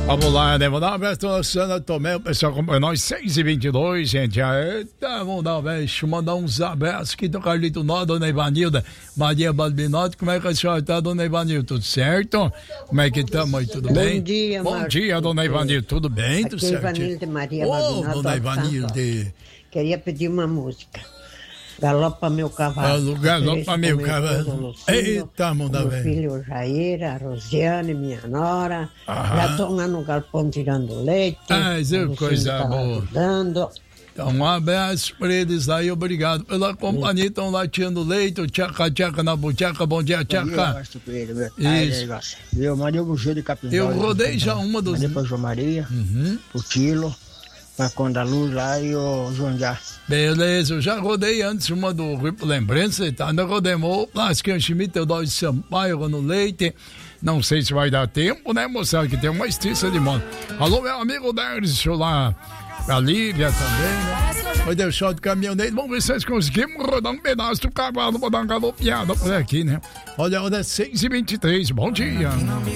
Vamos lá, né? Vamos dar um abraço a Sandra Tomé, o pessoal acompanha nós, 6h22, gente. Eita, vamos dar um beijo, mandar uns abraços aqui do Carlito Nó, dona Ivanilda, Maria Balbinotti. Como é que a senhora tá, dona Ivanilda? Tudo certo? Como é que estamos aí? Tudo bem? Bom dia, Bom dia, dona Ivanilda. Tudo bem? Tudo certo? Ivanilda Maria Balbinotti. Dona Ivanilda. Queria pedir uma música. Galopa meu cavalo. Galopa meu cavalo. Eita, manda meu bem. filho Jair, a Rosiane, minha nora. Já estão lá no galpão tirando leite. Coisa boa. Ajudando. Então, um abraço para eles aí, obrigado pela companhia. Estão lá tirando leite, tchaca na buchaca. Bom dia, tchaca. Isso. Eu mandei o bujeiro de capim. Eu rodei já uma dos... Mandei para João Maria, o Tilo, para Conda Luz lá e o João Já. Beleza, eu já rodei antes uma do Grupo Lembrança, tá? Ainda rodemos o Plasquinho Schmidt, eu dou de Sampaio no leite. Não sei se vai dar tempo, né, moçada, que tem uma estiça de mão. Alô, meu amigo Dércio lá, a Lívia também, né? Vai deixar de caminhoneiro. Vamos ver se vocês conseguimos rodar um pedaço do cavalo, vou dar uma galopeada por aqui, né? Olha, 6h23, bom dia.